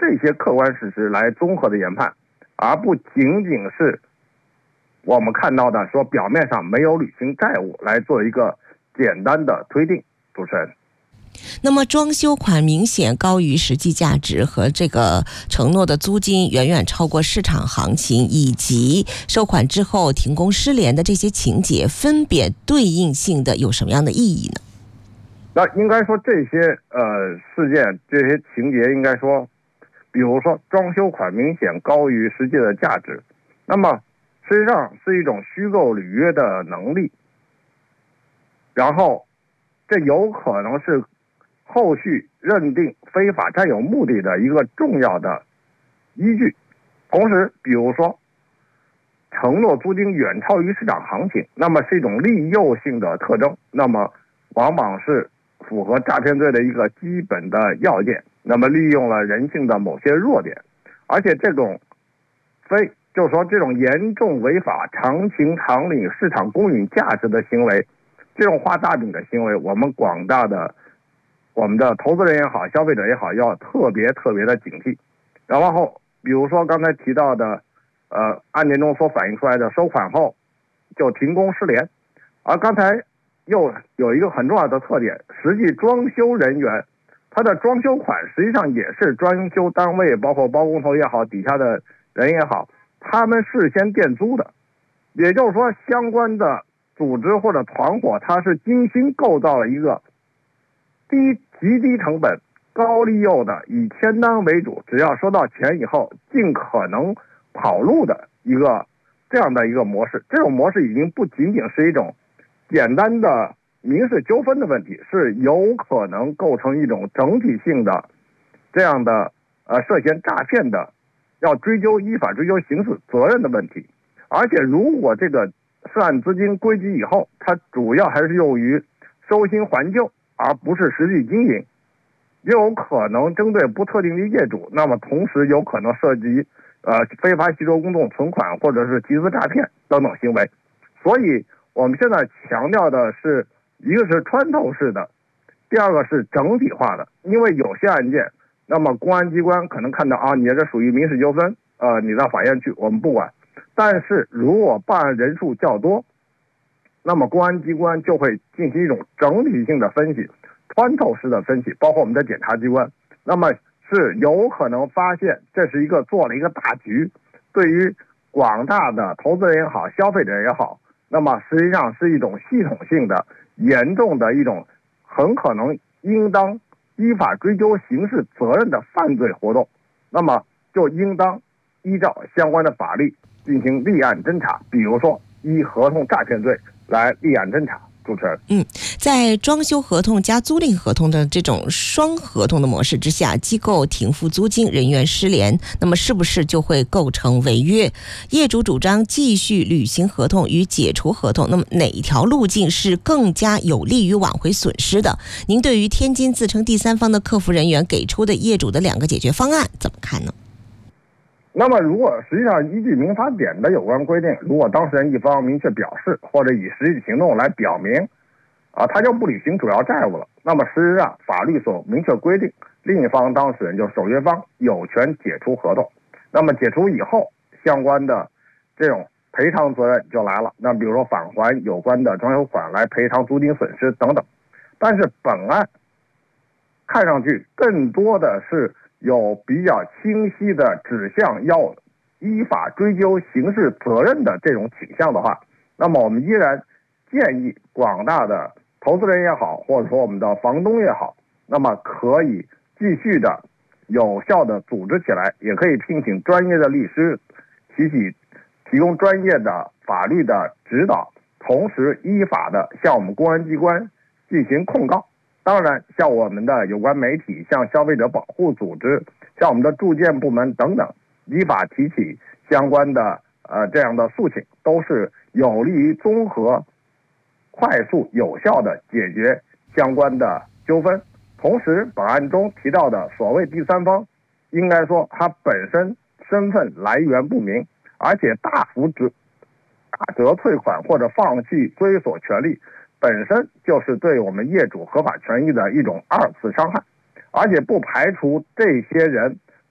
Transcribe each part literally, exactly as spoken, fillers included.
这些客观事实来综合的研判，而不仅仅是我们看到的说表面上没有履行债务来做一个简单的推定。主持人， 那么装修款明显高于实际价值和这个承诺的租金远远超过市场行情，以及收款之后停工失联的这些情节，分别对应性的有什么样的意义呢？ 那应该说这些呃事件这些情节应该说，比如说装修款明显高于实际的价值，那么实际上是一种虚构履约的能力，然后这有可能是后续认定非法占有目的的一个重要的依据。同时比如说承诺租金远超于市场行情，那么是一种利诱性的特征，那么往往是符合诈骗罪的一个基本的要件，那么利用了人性的某些弱点，而且这种非就是说这种严重违法常情常理市场公允价值的行为，这种画大饼的行为，我们广大的我们的投资人也好，消费者也好，要特别特别的警惕。然后比如说刚才提到的呃案件中所反映出来的收款后就停工失联，而刚才又有一个很重要的特点，实际装修人员他的装修款实际上也是装修单位包括包工头也好，底下的人也好，他们事先垫租的，也就是说相关的组织或者团伙它是精心构造了一个低极低成本高利诱的，以签单为主，只要收到钱以后尽可能跑路的一个这样的一个模式。这种模式已经不仅仅是一种简单的民事纠纷的问题，是有可能构成一种整体性的这样的呃涉嫌诈骗的要追究依法追究刑事责任的问题。而且如果这个涉案资金归集以后，它主要还是用于收新还旧，而不是实际经营，也有可能针对不特定的业主，那么同时有可能涉及呃非法吸收公众存款或者是集资诈骗等等行为。所以我们现在强调的是，一个是穿透式的，第二个是整体化的。因为有些案件，那么公安机关可能看到啊，你这属于民事纠纷，呃，你到法院去，我们不管。但是如果办案人数较多，那么公安机关就会进行一种整体性的分析，穿透式的分析，包括我们的检察机关，那么是有可能发现这是一个做了一个大局，对于广大的投资人也好，消费者也好，那么实际上是一种系统性的严重的一种很可能应当依法追究刑事责任的犯罪活动，那么就应当依照相关的法律进行立案侦查，比如说依合同诈骗罪来立案侦查。主持人， 嗯，在装修合同加租赁合同的这种双合同的模式之下，机构停付租金，人员失联，那么是不是就会构成违约？业主主张继续履行合同与解除合同，那么哪一条路径是更加有利于挽回损失的？您对于天津自称第三方的客服人员给出的业主的两个解决方案怎么看呢？ 那么如果实际上依据民法典的有关规定，如果当事人一方明确表示或者以实际行动来表明啊，他就不履行主要债务了，那么实际上法律所明确规定，另一方当事人就受约方有权解除合同。那么解除以后，相关的这种赔偿责任就来了，那比如说返还有关的装修款来赔偿租金损失等等。但是本案看上去更多的是有比较清晰的指向要依法追究刑事责任的这种倾向的话，那么我们依然建议广大的投资人也好，或者说我们的房东也好，那么可以继续的有效的组织起来，也可以聘请专业的律师提起提供专业的法律的指导，同时依法的向我们公安机关进行控告。当然像我们的有关媒体，像消费者保护组织，像我们的住建部门等等，依法提起相关的呃这样的诉请，都是有利于综合快速有效的解决相关的纠纷。同时本案中提到的所谓第三方，应该说他本身身份来源不明，而且大幅折打折退款或者放弃追索权利，本身就是对我们业主合法权益的一种二次伤害，而且不排除这些人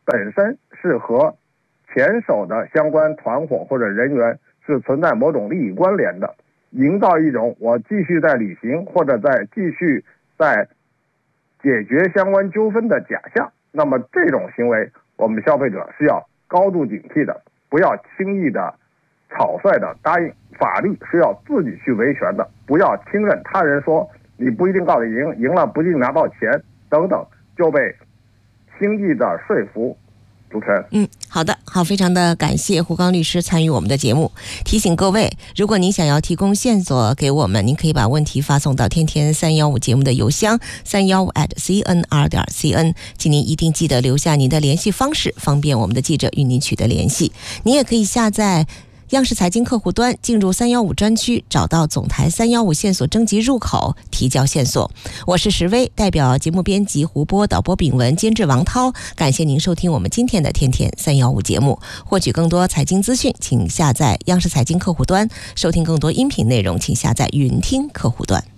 本身是和前手的相关团伙或者人员是存在某种利益关联的，营造一种我继续在履行或者在继续在解决相关纠纷的假象。那么这种行为我们消费者是要高度警惕的，不要轻易的草率的答应。法律是要自己去维权的，不要听任他人说你不一定告得赢，赢了不一定拿到钱等等，就被轻易的说服。主持人， 嗯，好的，好，非常的感谢胡刚律师参与我们的节目。提醒各位，如果您想要提供线索给我们，您可以把问题发送到天天三一五节目的邮箱三一五 at c n r 点 c n， 请您一定记得留下您的联系方式，方便我们的记者与您取得联系。您也可以下载央视财经客户端，进入三一五专区，找到总台三一五线索征集入口，提交线索。我是石薇，代表节目编辑胡波、导播炳文、监制王涛，感谢您收听我们今天的天天三一五节目。获取更多财经资讯，请下载央视财经客户端；收听更多音频内容，请下载云听客户端。